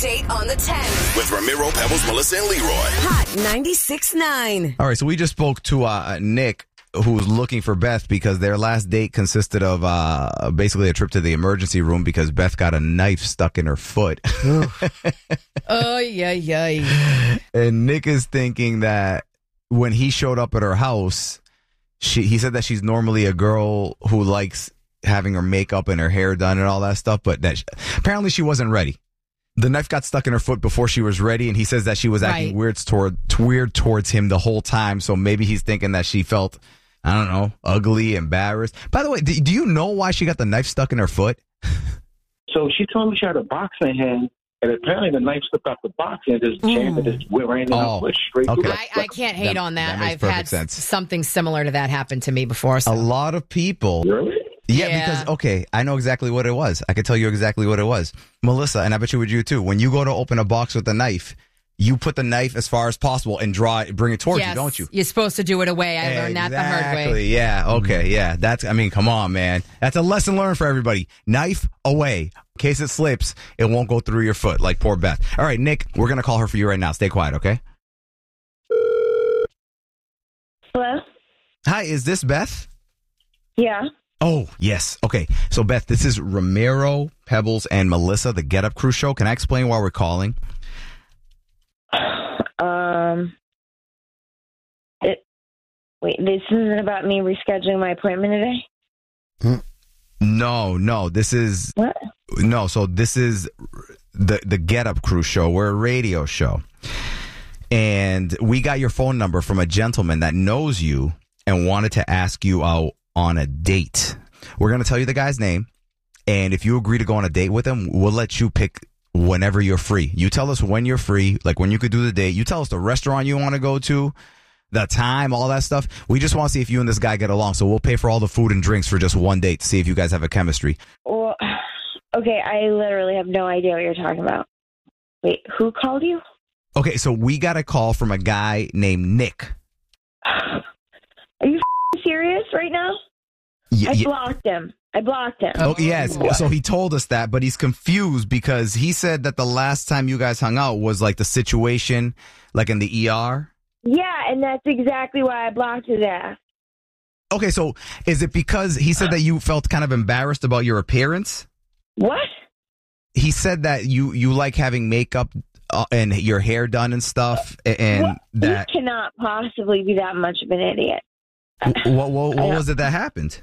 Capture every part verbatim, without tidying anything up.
date on the ten. With Ramiro, Pebbles, Melissa, and Leroy. Hot ninety-six point nine. All right, so we just spoke to uh, Nick, who was looking for Beth because their last date consisted of uh, basically a trip to the emergency room because Beth got a knife stuck in her foot. Oh, yeah, yeah. And Nick is thinking that when he showed up at her house, she he said that she's normally a girl who likes having her makeup and her hair done and all that stuff, but that she, apparently she wasn't ready. The knife got stuck in her foot before she was ready, and he says that she was acting Right. weird toward weird towards him the whole time. So maybe he's thinking that she felt, I don't know, ugly, embarrassed. By the way, do, do you know why she got the knife stuck in her foot? So she told me she had a box in her hand, and apparently the knife slipped out the box and just jammed it, just went right in Oh, her foot straight okay. through. I, I can't hate That- on that. that makes I've perfect had sense. something similar to that happen to me before. So. A lot of people. Really? Yeah, Yeah. because, okay, I know exactly what it was. I could tell you exactly what it was. Melissa, and I bet you would you too. When you go to open a box with a knife, you put the knife as far as possible and draw it, bring it towards yes, you, don't you? You're supposed to do it away. I learned that the hard way. Exactly. Yeah. Okay. Yeah. That's, I mean, come on, man. That's a lesson learned for everybody. Knife away. In case it slips, it won't go through your foot like poor Beth. All right, Nick, we're going to call her for you right now. Stay quiet, okay? Hello? Hi, is this Beth? Yeah. Oh, yes. Okay. So, Beth, this is Ramiro, Pebbles, and Melissa, the Get Up Crew show. Can I explain why we're calling? Um. It. Wait. This isn't about me rescheduling my appointment today. No, no. This is What? no. So this is the the Get Up Crew show. We're a radio show, and we got your phone number from a gentleman that knows you and wanted to ask you out on a date. We're gonna tell you the guy's name, and if you agree to go on a date with him, we'll let you pick whenever you're free. You tell us when you're free, like when you could do the date. You tell us the restaurant you want to go to, the time, all that stuff. We just want to see if you and this guy get along. So we'll pay for all the food and drinks for just one date to see if you guys have a chemistry. Well. Okay. I literally have no idea what you're talking about. Wait. Who called you? Okay, so we got a call from a guy named Nick. Are you f***ing serious right now? Y- I y- blocked him. I blocked him. oh, yes. So he told us that, but he's confused because he said that the last time you guys hung out was like the situation, like in the E R. Yeah, and that's exactly why I blocked his ass. Okay, so is it because he said that you felt kind of embarrassed about your appearance? What? He said that you, you like having makeup uh, and your hair done and stuff, a- and What? that You cannot possibly be that much of an idiot. what what, what was it that happened?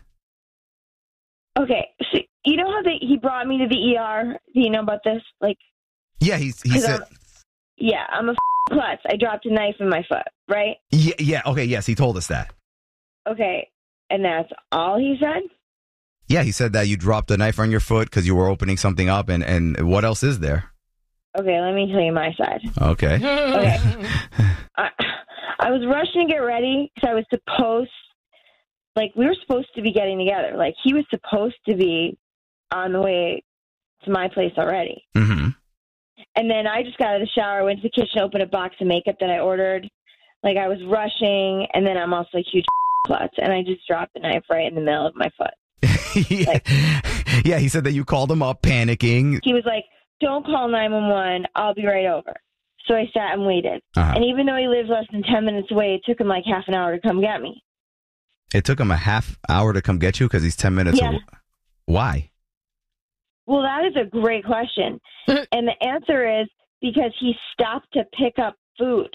Okay, so you know how they, he brought me to the E R? Do you know about this? Like, Yeah, he he 'cause said I'm- yeah, I'm a f- klutz. I dropped a knife in my foot, right? yeah yeah okay yes he told us that. Okay, and that's all he said? Yeah, he said that you dropped a knife on your foot because you were opening something up, and, and what else is there? Okay, let me tell you my side. Okay. Okay. I, I was rushing to get ready because I was supposed, like, we were supposed to be getting together. Like, he was supposed to be on the way to my place already. Mm-hmm. And then I just got out of the shower, went to the kitchen, opened a box of makeup that I ordered. Like, I was rushing, and then I'm also a huge klutz, and I just dropped the knife right in the middle of my foot. yeah. yeah, he said that you called him up panicking. He was like, don't call nine one one. I'll be right over. So I sat and waited. Uh-huh. And even though he lives less than ten minutes away, it took him like half an hour to come get me. It took him a half hour to come get you because he's ten minutes Yeah. away. Why? Well, that is a great question. And the answer is because he stopped to pick up food.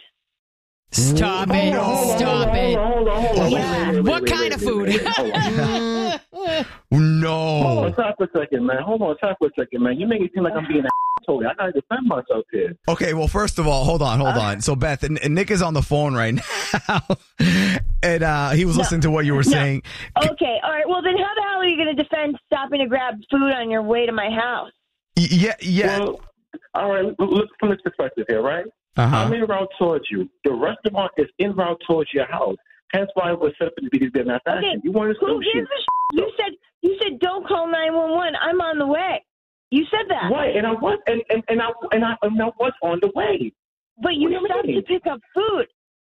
Stop it. No. Stop it. Hold on, hold on. Yeah. Wait, wait, wait, What wait, kind wait, of wait, food? wait, wait. Hold on. Hold No. on, stop for a second, man. Hold on, stop for a second, man. You make it seem like I'm being an asshole. I gotta defend myself here. Okay, well, first of all, hold on, hold on. So, Beth, and, and Nick is on the phone right now, and uh, he was No. listening to what you were saying. Okay, all right. Well, then how the hell are you going to defend stopping to grab food on your way to my house? Y- Yeah, yeah. Well, all right, look from this perspective here, right? Uh-huh. I'm en route towards you. The restaurant is en route towards your house. Hence why it was set up to be in that fashion. Okay, You wanted who sushi. gives a sh- You said you said don't call nine one one. I'm on the way. You said that. Right, and I was, and, and, and I and I and I was on the way But you What do you stopped mean? to pick up food.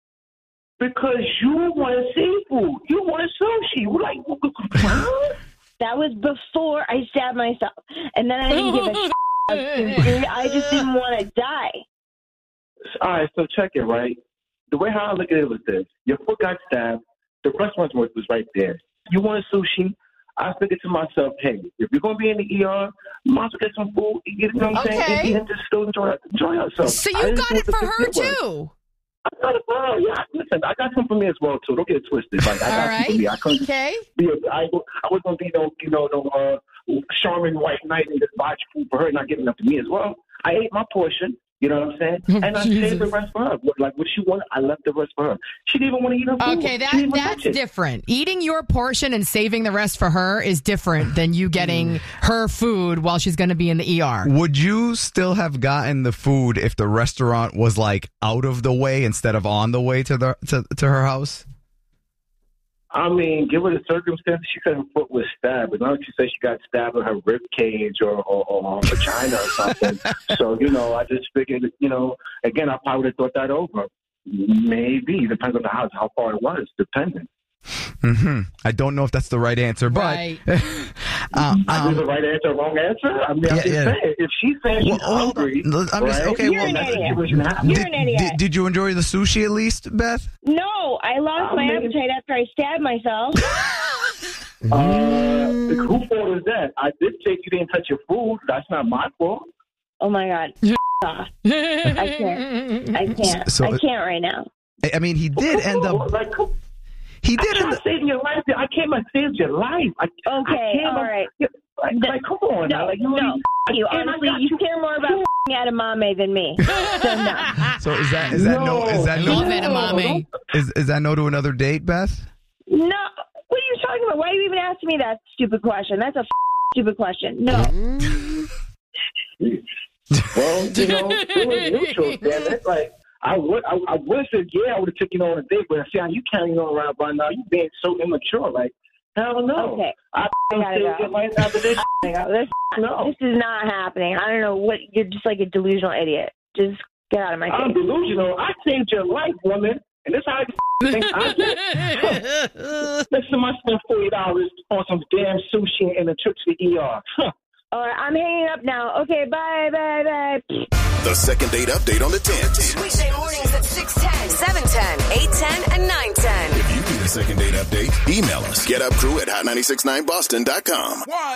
because you wanted seafood. You wanted sushi. You like, huh? That was before I stabbed myself. And then I didn't give a sh- I just didn't want to die. All right, so check it, right? The way how I look at it was this. Your foot got stabbed. The restaurant was was right there. You wanted sushi. I figured to myself, hey, if you're going to be in the E R, you might as well get some food. You know what I'm Okay. saying? Eat and just go enjoy, enjoy yourself. So I you didn't got think it the for big her, deal was. too. I got it for her, yeah. Listen, I got some for me as well, too. Don't get it twisted. Like, I All got some right. for me. I couldn't Okay. be a, I, I wasn't going to be no, you know, no uh, charming white knight and just buy food for her and not giving enough to me as well. I ate my portion. You know what I'm saying? Oh, and I Jesus. saved the rest for her. Like what she wanted, I left the rest for her. She didn't even want to eat her food. Okay, She that didn't even that's touch it. different. Eating your portion and saving the rest for her is different than you getting her food while she's going to be in the E R. Would you still have gotten the food if the restaurant was like out of the way instead of on the way to the to, to her house? I mean, given the circumstances, she said her foot was stabbed, but now she said she got stabbed in her rib cage or, or, or her vagina or something. So, you know, I just figured, you know, again, I probably would have thought that over. Maybe. Depends on the house, how far it was, depending. Mm-hmm. I don't know if that's the right answer, but Right. uh, Um, um, Is the right answer, wrong answer? I mean, I'm Yeah, just yeah. saying, if she's saying she's Well, hold on. hungry, I'm just- right? okay, You're well, an that's the idiot. situation happening. You're an idiot. did, did you enjoy the sushi at least, Beth? No, I lost I my mean- appetite after I stabbed myself. Uh, whose fault is that? I did say you didn't touch your food. That's not my fault. Oh my god. Off. I can't. I can't. So- I can't right now. I- I mean, he did end up. Like, come- He I did end tried up. saving your life. I came and saved your life. I, Okay, I came all up- right. Like, like, come on now. No, Like, you no. You I came, I honestly, got you care more about edamame than me. So no. So is that is that no, is that I no, love edamame. is is that no to another date, Beth? No. What are you talking about? Why are you even asking me that stupid question? That's a stupid question. No. Well, you know, it was neutral, damn it. Like, I would, I, I would have said, yeah, I would have taken you on a date, but see how you carrying on around by now. You being so immature. Like, hell no. Okay. I, I gotta saved go. your life after this. I go, This, No. this is not happening. I don't know what. You're just like a delusional idiot. Just get out of my I'm face. delusional. I saved your life, woman. And this how you think I did. Listen, I spent forty dollars on some damn sushi and a trip to the E R. Huh. All right, I'm hanging up now. Okay, bye, bye, bye. The second date update on the tens. Weekday mornings at six ten, seven ten, eight ten, and nine ten. If you need a second date update, email us. Get up crew at hot nine six nine boston dot com.